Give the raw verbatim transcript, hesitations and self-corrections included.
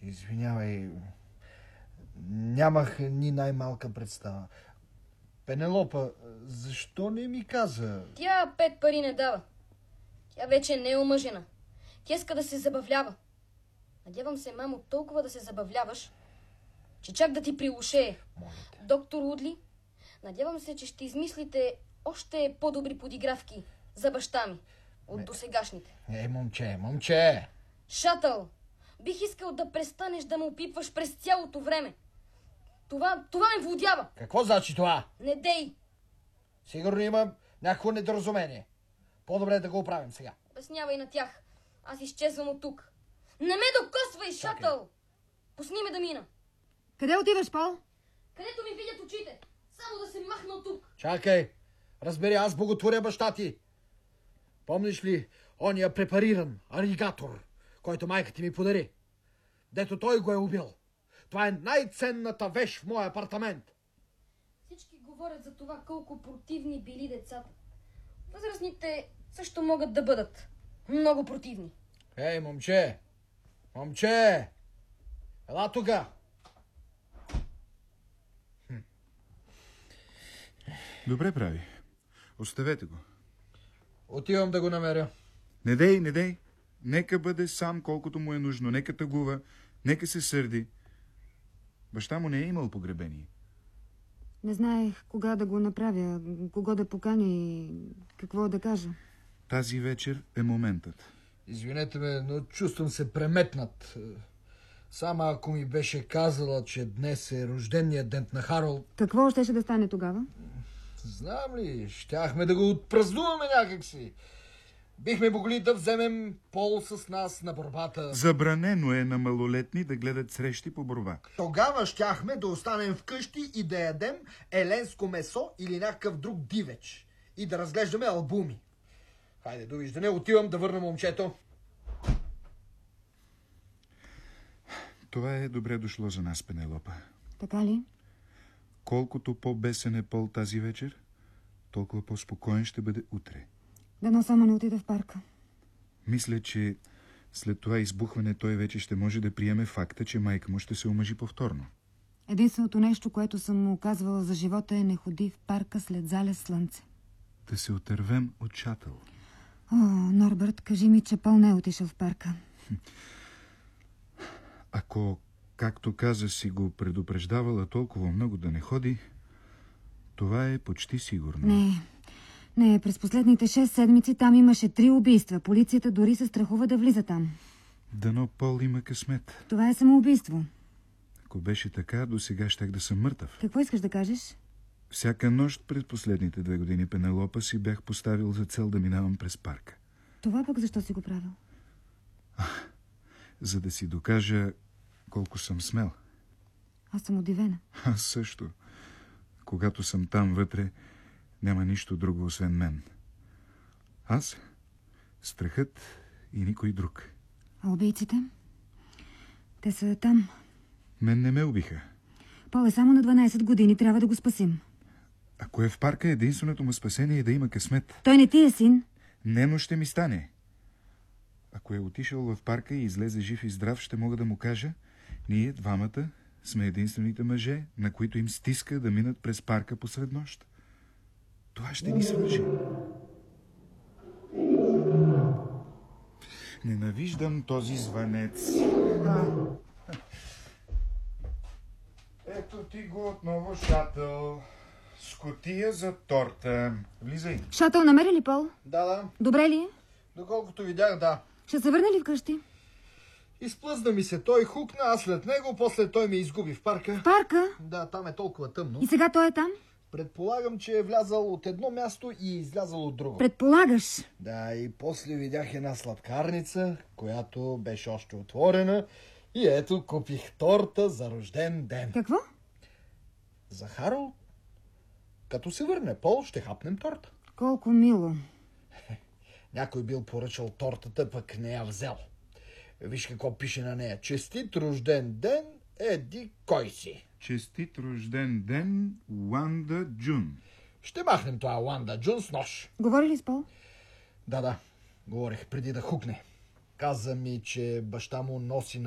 Извинявай, нямах ни най-малка представа. Пенелопа, защо не ми каза? Тя пет пари не дава. Тя вече не е омъжена. Тя иска да се забавлява. Надявам се, мамо, толкова да се забавляваш, че чак да ти прилушее. Доктор Удли, надявам се, че ще измислите още по-добри подигравки за баща ми от досегашните. Е, момче, момче! Шатъл, бих искал да престанеш да ме опипваш през цялото време. Това, това ме водява. Какво значи това? Не дей. Сигурно има някакво недоразумение. По-добре е да го оправим сега. Обяснявай на тях. Аз изчезвам от тук. Не ме докосвай, Шатъл! Пусни ме да мина. Къде отиваш, Пол? Където ми видят очите. Само да се махна от тук. Чакай! Разбери, аз боготворя баща ти. Помниш ли ония препариран алигатор, който майка ти ми подари? Дето той го е убил. Това е най-ценната вещ в моя апартамент. Всички говорят за това колко противни били децата. Възрастните също могат да бъдат много противни. Ей, момче! Момче! Ела тука! Добре прави. Оставете го. Отивам да го намеря. Не дей, не дей. Нека бъде сам колкото му е нужно. Нека тъгува. Нека се сърди. Баща му не е имал погребение. Не знаех кога да го направя, кого да поканя и какво да кажа. Тази вечер е моментът. Извинете ме, но чувствам се преметнат. Само ако ми беше казала, че днес е рожденият ден на Харолд... Какво щеше да стане тогава? Знам ли, щяхме да го отпразнуваме някакси. Бихме могли да вземем Пол с нас на борбата. Забранено е на малолетни да гледат срещи по борба. Тогава щяхме да останем вкъщи и да ядем еленско месо или някакъв друг дивеч. И да разглеждаме албуми. Хайде, довиждане, отивам да върна момчето. Това е добре дошло за нас, Пенелопа. Така ли? Колкото по-бесен е Пол тази вечер, толкова по-спокоен ще бъде утре. Дано само не отида в парка. Мисля, че след това избухване той вече ще може да приеме факта, че майка му ще се омъжи повторно. Единственото нещо, което съм му казвала за живота е: не ходи в парка след залез слънце. Да се отървем от Шатъл. О, Норбърт, кажи ми, че Пол не е отишъл в парка. Ако, както каза, си го предупреждавала толкова много да не ходи, това е почти сигурно. Не, не, през последните шест седмици там имаше три убийства. Полицията дори се страхува да влиза там. Дано Пол има късмет. Това е самоубийство. Ако беше така, до сега щях да съм мъртъв. Какво искаш да кажеш? Всяка нощ през последните две години, Пенелопа, си бях поставил за цел да минавам през парка. Това пък защо си го правил? А, за да си докажа колко съм смел. Аз съм удивена. Аз също. Когато съм там вътре, няма нищо друго, освен мен. Аз, страхът и никой друг. А убийците? Те са там. Мен не ме убиха. Пол е само на дванайсет години, трябва да го спасим. Ако е в парка, единственото му спасение е да има късмет. Той не ти е син. Не, но ще ми стане. Ако е отишъл в парка и излезе жив и здрав, ще мога да му кажа: ние, двамата, сме единствените мъже, на които им стиска да минат през парка посред нощ. Това ще ни свържи. Ненавиждам този звънец. Ето ти го отново, Шатъл. С кутия за торта. Влизай. Шатъл, намери ли Пол? Да, да. Добре ли е? Доколкото видях, да. Ще се върне ли вкъщи? Изплъзна ми се, той хукна, аз след него, после той ме изгуби в парка. В парка? Да, там е толкова тъмно. И сега той е там? Предполагам, че е влязал от едно място и излязал от друго. Предполагаш? Да, и после видях една сладкарница, която беше още отворена, и ето купих торта за рожден ден. Какво? За Харолд? Като се върне Пол, ще хапнем торта. Колко мило. Някой бил поръчал тортата, пък не я взел. Виж какво пише на нея. Честит рожден ден, еди кой си. Честит рожден ден, Уанда Джун. Ще махнем това Уанда Джун с нож. Говори ли с Пол? Да, да. Говорих преди да хукне. Каза ми, че баща му носи на